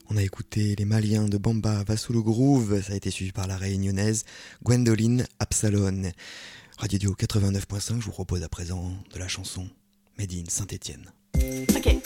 On a écouté les Maliens de Bamba Va sous le groove, ça a été suivi par la réunionnaise Gwendoline Absalon. Radio Dio 89.5, je vous propose à présent de la chanson Made in Saint-Étienne. Ok.